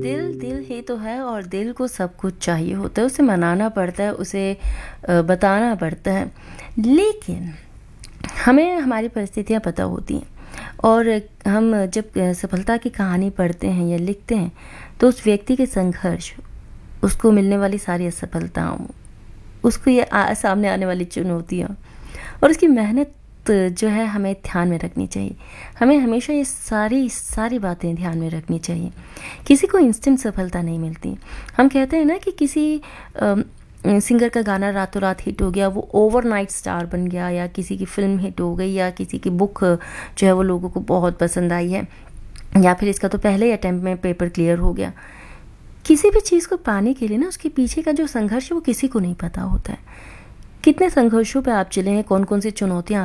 दिल दिल ही तो है और दिल को सब कुछ चाहिए होता है, उसे मनाना पड़ता है, उसे बताना पड़ता है। लेकिन हमें हमारी परिस्थितियाँ पता होती हैं और हम जब सफलता की कहानी पढ़ते हैं या लिखते हैं तो उस व्यक्ति के संघर्ष, उसको मिलने वाली सारी असफलताओं, उसको ये सामने आने वाली चुनौतियाँ और उसकी मेहनत जो है हमें ध्यान में रखनी चाहिए। हमें हमेशा ये सारी बातें ध्यान में रखनी चाहिए। किसी को इंस्टेंट सफलता नहीं मिलती। हम कहते हैं ना कि किसी सिंगर का गाना रातों रात हिट हो गया, वो ओवरनाइट स्टार बन गया, या किसी की फिल्म हिट हो गई, या किसी की बुक जो है वो लोगों को बहुत पसंद आई है, या फिर इसका तो पहले ही अटेम्प्ट में पेपर क्लियर हो गया। किसी भी चीज़ को पाने के लिए ना उसके पीछे का जो संघर्ष है वो किसी को नहीं पता होता है। कितने संघर्षों पे आप चले हैं, कौन कौन सी चुनौतियाँ